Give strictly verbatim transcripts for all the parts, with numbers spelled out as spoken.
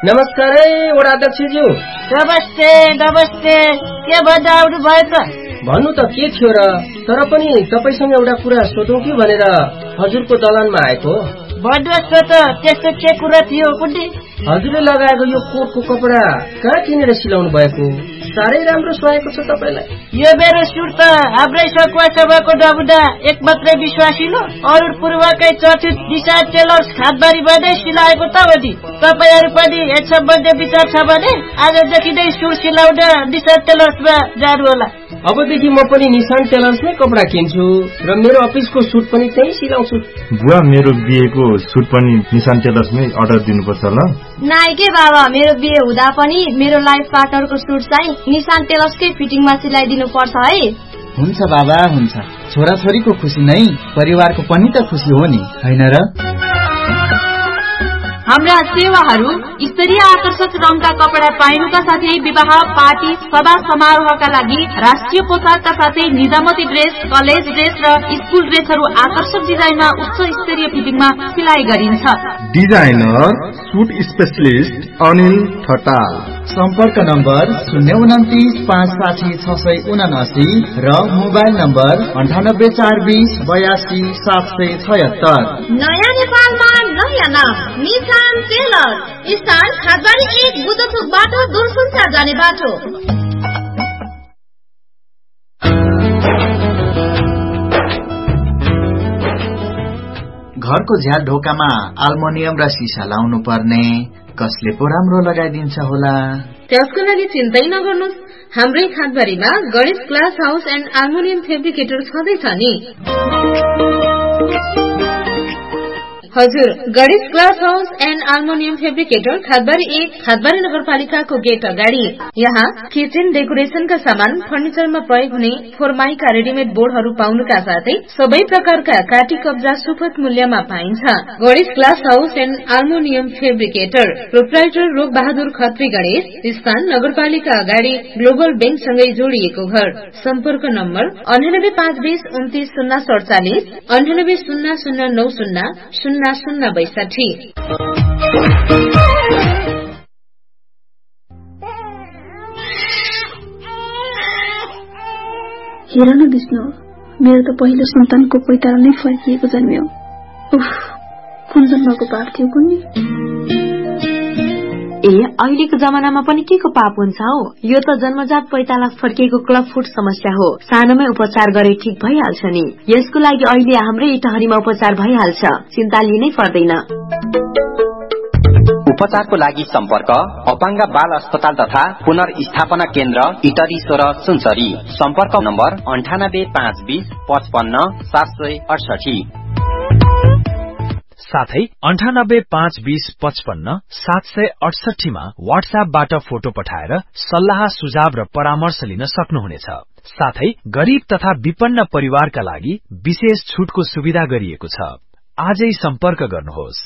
नमस्कार है वडाध्यक्षज्यू। नमस्ते नमस्ते। के भन्दा आउनु भयो त? भन्नु त के थियो र, तर पनि तपाईसँग एउटा कुरा सोधौँ कि भनेर हजुरको दलानमा आएको। भन्नुहोस् न त, त्यस्तो के कुरा थियो कुन्डी? हजुरले लगाएको यो कोटको कपडा कहाँ किनेर सिलाउनु भएको? साह्रै राम्रो सुहाएको छ तपाईलाई। यो मेरो सुट त हाम्रै सकुवा सभाको नमुना एक मात्रै विश्वासिलो अरुण पूर्वकै चर्चित दिशा टेलर्स खादबारीमा नै सिलाएको त हो नि। तपाईँहरू पनि यस सम्बन्धी विचार छ भने आजदेखि नै सुट सिलाउन दिशा टेलर्समा जानु होला। अबदेखि म पनि निशान टेलर्समै कपडा किन्छु र मेरो अफिसको सुट पनि त्यही सिलाउँछु। बुवा, मेरो बिहेको सुट पनि निशान टेलर्समै अर्डर दिनुपर्छ ल? नाइ के बाबा, मेरो बिहे हुँदा पनि मेरो लाइफ पार्टनरको सुट चाहिँ निशान टेलर्सकै फिटिङमा सिलाइदिनु पर्छ है। हुन्छ बाबा, हुन्छ। छोराछोरीको खुसी नै परिवारको पनि त खुसी हो नि, हैन र? हाम्रा सेवाहरू स्तरीय आकर्षक रङका कपडा पाइनुका साथै विवाह, पार्टी, सभा समारोहका लागि राष्ट्रिय पोसाकका साथै निजामती ड्रेस, कलेज ड्रेस र स्कुल ड्रेसहरू आकर्षक डिजाइनमा उच्च स्तरीय फिटिङमा सिलाइ गरिन्छ। Designer suit specialist Anil Thatal. सम्पर्क नम्बर शून्य उन्तिस पाँच साठी छ सय उनासी र मोबाइल नम्बर अन्ठानब्बे चार बिस बयासी सात सय छयत्तर। नयाँ नेपालमा नयाँ नाम निशान टेलर, स्थान खादबारी एक बुद्धचोक बाटो दूरसञ्चार जाने बाटो। घरको झ्याल ढोकामा आल्मुनियम र सिसा लाउनु पर्ने, कसले पो राम्रो लगाइदिन्छ होला? त्यसको लागि चिन्तै नगर्नुहोस्, हाम्रै खादबारीमा Ganesh glass house and aluminium fabricator छँदैछ नि। हजुर, Ganesh glass house and aluminium fabricator खादबारी एक खादबारी नगरपालिकाको गेट अगाडि। यहाँ किचन डेकोरेसनका सामान, फर्निचरमा प्रयोग हुने फोरमाइका रेडिमेड बोर्डहरू पाउनुका साथै सबै प्रकारका काटी कब्जा सुपथ मूल्यमा पाइन्छ। Ganesh glass house and aluminium fabricator, proprietor रोग बहादुर खत्री गणेश, स्थान नगरपालिका अगाडि ग्लोबल बैंकसँगै जोडिएको घर। सम्पर्क नम्बर अन्ठानब्बे पाँच बिस उन्तिस शून्य सडचालिस, अन्ठानब्बे शून्य शून्य नौ शून्य शून्य शून्य बैसाठी। हेर न विष्णु, मेरो त पहिलो सन्तानको पैतारा नै फर्किएको जन्मियो। उफ, कुन जन्मको पाप थियो कुन्नी? ए, अहिलेको जमानामा पनि के को पाप हुन्छ हौ? यो त जन्मजात पैताला फर्किएको क्लब फुट समस्या हो। सानोमै उपचार गरे ठीक भइहाल्छ नि। यसको लागि अहिले हाम्रै इटहरीमा उपचार भइहाल्छ, चिन्ता लिनै पर्दैन। उपचारको लागि सम्पर्क अपाङ्ग बाल अस्पताल तथा पुनर्स्थापना केन्द्र इटरी सोह्र सुनसरी। सम्पर्क नम्बर अन्ठानब्बे पाँच बिस पचपन्न सात सय अडसठी। साथै अन्ठानब्बे पाँच बिस पचपन्न सात सय अडसठीमा वाट्सएपबाट फोटो पठाएर सल्लाह सुझाव र परामर्श लिन सक्नुहुनेछ। साथै गरीब तथा विपन्न परिवारका लागि विशेष छुटको सुविधा गरिएको छ। आजै सम्पर्क गर्नुहोस्।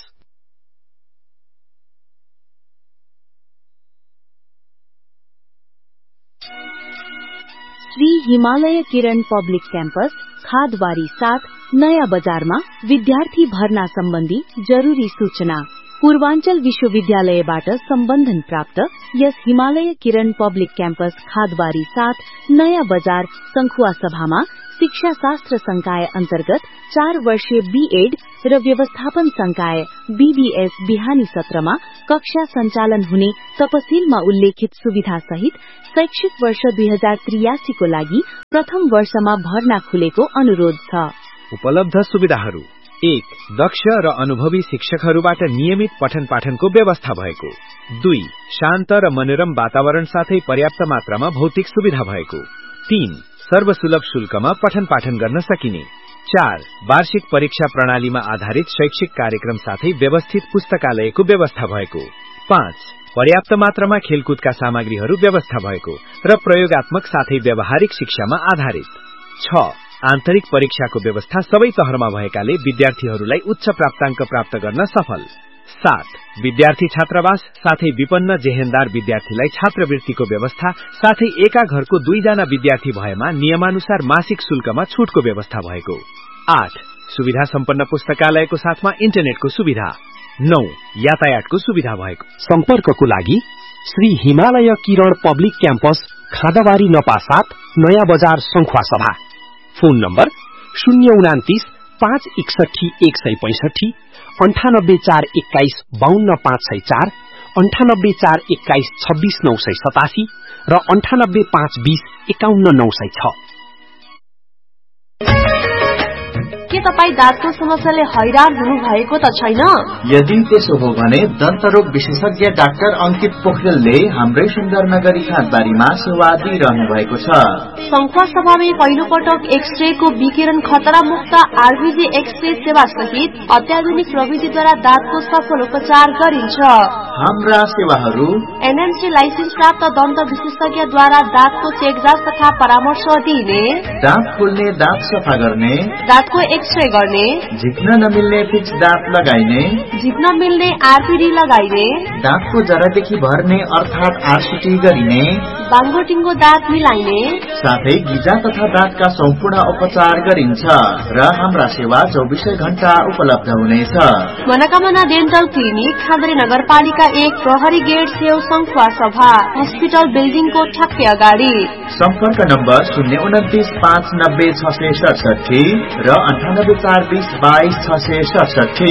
श्री हिमालय किरण पब्लिक क्याम्पस खादबारी सात नयाँ बजारमा विद्यार्थी भर्ना सम्बन्धी जरुरी सूचना। पूर्वाञ्चल विश्वविद्यालयबाट सम्बन्धन प्राप्त यस हिमालय किरण पब्लिक क्याम्पस खादबारी सात नयाँ बजार संखुवा सभामा शिक्षा शास्त्र संकाय अन्तर्गत चार वर्षीय बीएड र व्यवस्थापन संकाय बीबीएस बिहानी सत्रमा कक्षा सञ्चालन हुने तपसिलमा उल्लेखित सुविधा सहित शैक्षिक वर्ष दुई हजार त्रियासी को लागि प्रथम वर्षमा भर्ना खुलेको अनुरोध छ। उपलब्ध सुविधाहरू: एक, दक्ष र अनुभवी शिक्षकहरूबाट नियमित पठन पाठनको व्यवस्था भएको। दुई, शान्त र मनोरम वातावरण साथै पर्याप्त मात्रामा भौतिक सुविधा भएको। तीन, सर्वसुलभ शुल्कमा पठन पाठन गर्न सकिने। चार, वार्षिक परीक्षा प्रणालीमा आधारित शैक्षिक कार्यक्रम साथै व्यवस्थित पुस्तकालयको व्यवस्था भएको। पाँच, पर्याप्त मात्रामा खेलकुदका सामग्रीहरू व्यवस्था भएको र प्रयोगात्मक साथै व्यावहारिक शिक्षामा आधारित। छ, आन्तरिक परीक्षाको व्यवस्था सबै तहरमा भएकाले विद्यार्थीहरूलाई उच्च प्राप्ताङ्क प्राप्त गर्न सफल। सात, विद्यार्थी छात्रावास साथै विपन्न जेहेन्दार विद्यार्थीलाई छात्रवृत्तिको व्यवस्था साथै एका घरको दुईजना विद्यार्थी भएमा नियमानुसार मासिक शुल्कमा छुटको व्यवस्था भएको। आठ, सुविधा सम्पन्न पुस्तकालयको साथमा इन्टरनेटको सुविधा। नौ यातायातको सुविधा भएको। सम्पर्कको लागि श्री हिमालय किरण पब्लिक क्याम्पस खादाबारी नपा सात नयाँ बजार संखुवा सभा। फोन नम्बर शून्य उनातिस पाँच एकसठी एक सय पैंसठी अन्ठानब्बे चार एक्काइस बाहन्न पाँच सय चार अन्ठानब्बे चार एक्काइस छब्बीस नौ सय सतासी र अन्ठानब्बे पाँच बीस एकाउन्न नौ सय छ। के तपाईँ दाँतको समस्याले हैरान हुनु भएको त छैन? यदि त्यसो हो भने दन्तरोग विशेषज्ञ डाक्टर अंकित पोखरेलले हाम्रै सुन्दरनगरी खादबारीमा सेवा दिइरहनु भएको छ। संखुवा सभामै पहिलो पटक एक्सरे को विकिरण खतरा मुक्त आरबीजी एक्सरे सेवा सहित अत्याधुनिक प्रविधिद्वारा दाँतको सफल उपचार गरिन्छ। हाम्रा सेवाहरू एनएमसी लाइसेन्स प्राप्त दन्त विशेषज्ञद्वारा दाँतको चेकजाँच तथा परामर्श दिइने, दाँत खोल्ने, दाँत सफा गर्ने, दाँतको एक्सरे गर्ने, झिक्न नमिल्ने फिक्स दाँत लगाइने, झिक्न मिल्ने आरपीडी लगाइने, दाँतको जरादेखि भर्ने अर्थात आरसीटी गरिने, बाङ्गोटिङ्गो दाँत मिलाइने, साथै गिजा तथा दाँतका सम्पूर्ण उपचार गरिन्छ र हाम्रा सेवा चौबिसै घण्टा उपलब्ध हुनेछ। मनोकामना डेन्टल क्लिनिक खादरी नगरपालिका एक प्रहरी गेट छेउ संखुवा सभा हस्पिटल बिल्डिङको ठ्याक्कै अगाडि। सम्पर्क नम्बर शून्य उन्तिस पाँच नब्बे छ सय सडसठी र अन्ठानब्बे चार बीस बाइस छ सय सडसठी।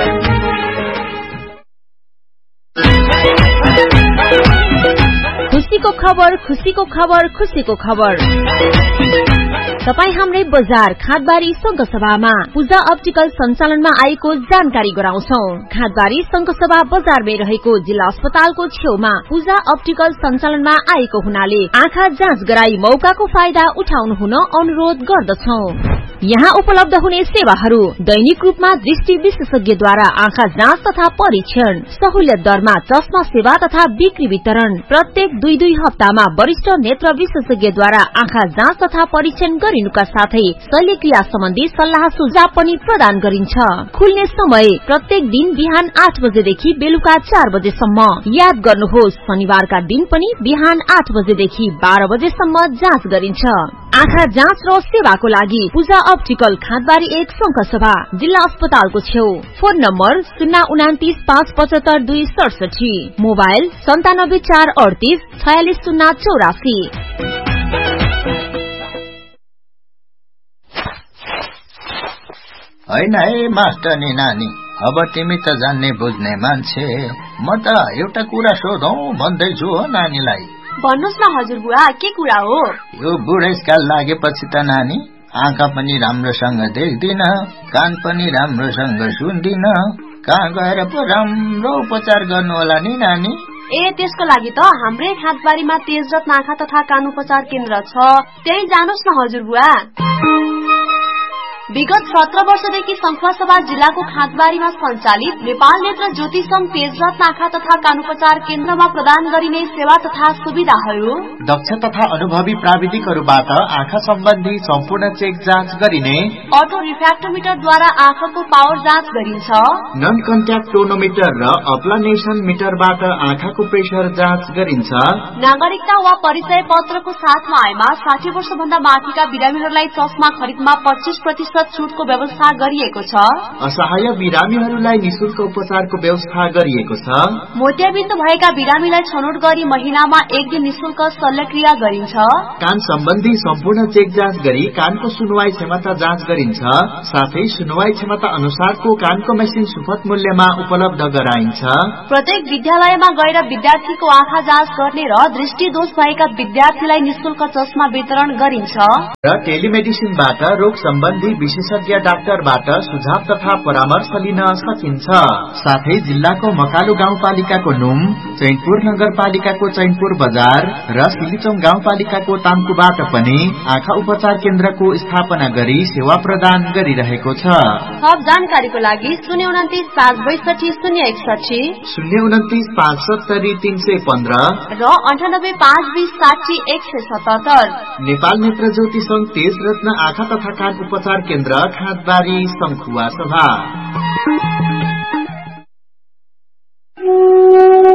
खुशीको खबर, खुशीको खबर, खुशीको खबर। तपाई हाम्रै बजार खादबारी संघ सभामा पूजा अप्टिकल सञ्चालनमा आएको जानकारी गराउँछौ। खादबारी संघ सभा बजारमै रहेको जिल्ला अस्पतालको छेउमा पूजा अप्टिकल सञ्चालनमा आएको हुनाले आँखा जाँच गराई मौकाको फाइदा उठाउनु हुन अनुरोध गर्दछौ। यहाँ उपलब्ध हुने सेवाहरू दैनिक रूपमा दृष्टि विशेषज्ञद्वारा आँखा जाँच तथा परीक्षण, सहुलियत दरमा चस्मा सेवा तथा बिक्री वितरण, प्रत्येक दुई दुई हप्तामा वरिष्ठ नेत्र विशेषज्ञद्वारा आँखा जाँच तथा परीक्षण गरिनुका साथै शल्यक्रिया सम्बन्धी सल्लाह सुझाव पनि प्रदान गरिन्छ। खुल्ने समय प्रत्येक दिन बिहान आठ बजेदेखि बेलुका चार बजेसम्म। याद गर्नुहोस्, शनिबारका दिन पनि बिहान आठ बजेदेखि बाह्र बजेसम्म जाँच गरिन्छ। आँखा जाँच र सेवाको लागि पूजा अप्टिकल खादबारी एक संघ सभा जिल्ला अस्पतालको छेउ। फोन नम्बर शून्य उनातिस पाँच पचहत्तर दुई सडसठी, मोबाइल सन्तानब्बे चार अडतिस छयालिस शून्य चौरासी। होइन है मास्टरनी नानी, अब तिमी त जान्ने बुझ्ने मान्छे, म त एउटा कुरा सोधौं भन्दैछु हो नानीलाई। भन्नुहोस् न हजुरबुवा, के कुरा हो? यो बुढेसकाल लागेपछि त नानी आँखा पनि राम्रोसँग देख्दिन, कान पनि राम्रोसँग सुन्दिन, कहाँ गएर पो राम्रो उपचार गर्नु होला नि नानी? ए त्यसको लागि त हाम्रै खादबारीमा तेजरत्न आँखा तथा कान उपचार केन्द्र छ, त्यही जानुहोस् न हजुरबुवा। विगत सत्र वर्षदेखि संखुवा सभा जिल्लाको खादबारीमा सञ्चालित नेपाल नेत्र ज्योति संघ तेजरत्न आँखा तथा कान उपचार केन्द्रमा प्रदान गरिने सेवा तथा सुविधाहरू दक्ष तथा अनुभवी प्राविधिकहरूबाट आँखा सम्बन्धी सम्पूर्ण चेक जाँच गरिने, अटो रिफ्र्याक्टोमिटरद्वारा आँखाको पावर जाँच गरिन्छ, नन कन्ट्याक्ट टोनोमिटर र अप्लानेसन मिटरबाट आँखाको प्रेसर जाँच गरिन्छ, नागरिकता वा परिचय पत्रको साथमा आएमा साठी वर्ष भन्दा माथिका बिरामीहरूलाई चस्मा खरिदमा पच्चीस प्रतिशत छुटको व्यवस्था गरिएको छ, असहाय बिरामीहरूलाई निशुल्क उपचारको व्यवस्था गरिएको छ, मोतियाबिन्द भएका बिरामीलाई छनौट गरी महिनामा एक दिन निशुल्क शल्यक्रिया गरिन्छ, कान सम्बन्धी सम्पूर्ण चेक जाँच गरी कानको सुनवाई क्षमता जाँच गरिन्छ, साथै सुनवाई क्षमता अनुसारको कानको मेसिन सुपथ मूल्यमा उपलब्ध गराइन्छ, प्रत्येक विद्यालयमा गएर विद्यार्थीको आँखा जाँच गर्ने र दृष्टि दोष भएका विद्यार्थीलाई निशुल्क चस्मा वितरण गरिन्छ र टेलिमेडिसिनबाट रोग सम्बन्धी विशेषज्ञ डाक्टरबाट सुझाव तथा परामर्श लिन सकिन्छ। साथै जिल्लाको मकालु गाउँपालिकाको नुम, चैनपुर नगरपालिकाको चैनपुर बजार र सिलिचौं गाउँपालिकाको ताम्कुबाट पनि आँखा उपचार केन्द्रको स्थापना गरी सेवा प्रदान गरिरहेको छ। थप जानकारीको लागि शून्य उन्तिस पाँच बैसठी शून्य एकसठी, शून्य उन्तिस पाँच सत्तरी तीन सय पन्ध्र र अन्ठानब्बे पाँच बीस साठी एक सय सतहत्तर। नेपाल नेत्र ज्योति संघ तेजरत्न आँखा तथा कान उपचार केन्द्र खादबारी संखुवा सभा।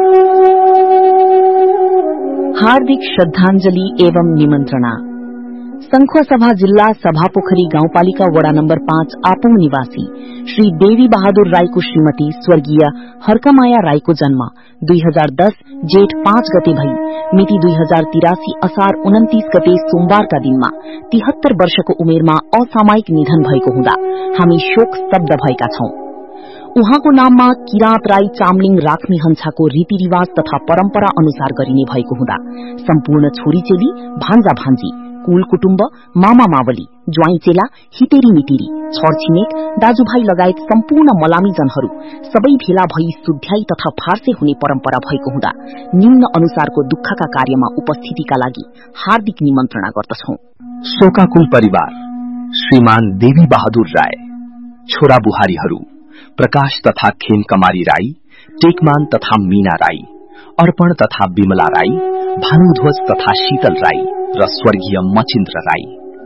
हार्दिक श्रद्धांजलि एवं निमंत्रणा। संखुवासभा जिल्ला सभापोखरी गाउँपालिका वडा नम्बर पाँच आपुङ निवासी श्री देवी बहादुर राईको श्रीमती स्वर्गीय हर्कमाया राईको जन्म दुई हजार दस जेठ पाँच गते भई मिति दुई हजार तिरासी असार उन्तिस गते सोमबारका दिनमा तिहत्तर वर्षको उमेरमा असामयिक निधन भएको हुँदा हामी शोक स्तब्ध भएका छौं। उहाँको नाममा किराँत राई चामलिङ राख्ने हन्छाको रीतिरिवाज तथा परम्परा अनुसार गरिने भएको हुँदा सम्पूर्ण छोरीचेली भान्जा भान्जी कुल कुटुम्ब मामा मावली ज्वाइँ चेला हितेरी मितिरी छरछिमेक दाजुभाइ लगायत सम्पूर्ण मलामीजनहरू सबै भेला भई सुध्याई तथा फार्से हुने परम्परा भएको हुँदा निम्न अनुसारको दुःखका कार्यमा उपस्थितिका लागि हार्दिक निमन्त्रणा गर्दछौं। शोकाकुल परिवार श्रीमान देवी बहादुर राय, छोरा बुहारीहरू प्रकाश तथा खेम कमारी राई, टेकमान तथा मीना राई, अर्पण तथा विमला राई, भानुध्वज तथा शीतल राई र स्वर्गीय मचिन्द्र राई।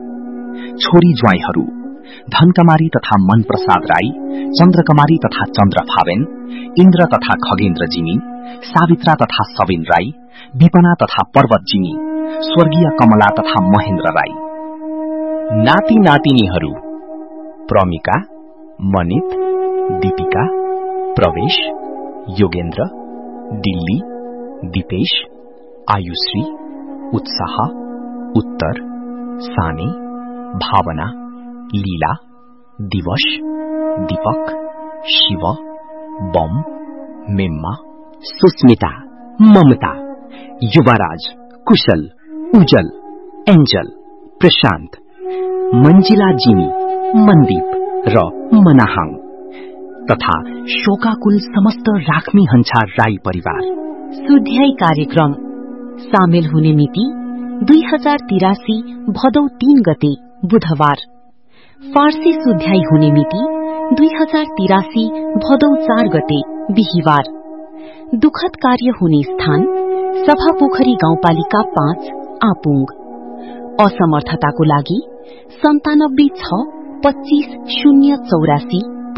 छोरी ज्वाइँहरू धनकमारी तथा मनप्रसाद राई, चन्द्रकमारी तथा चन्द्र फावेन, इन्द्र तथा खगेन्द्र जिनी, सावित्रा तथा सविन राई, विपना तथा पर्वत जिनी, स्वर्गीय कमला तथा महेन्द्र राई। नाति नातिनीहरू प्रमिका, मनित, दीपिका, प्रवेश, योगेन्द्र, दिल्ली, दिपेश, आयुश्री, उत्साह, उत्तर, साने, भावना, लीला, दिवश, दीपक, शिव, बम, मेम्मा, सुस्मिता, ममता, युवराज, कुशल, उजल, एन्जल, प्रशान्त, मंजिला जिनी, मनदीप र मनाहाङ तथा शोकाकुल समस्त राख्मी हन्छा राई परिवार। सुध्याई कार्यक्रम सामेल हुने मिति दुई हजार तिरासी भदौ तीन गते बुधबार। फारसी सुध्याई हुने मिति दुई हजार तिरासी भदौ चार गते बिहिबार। दुखद कार्य हुने स्थान सभापोखरी गाउँपालिका पाँच आपुङ। असमर्थताको लागि सन्तानब्बे छ पच्चीस शून्य चौरासी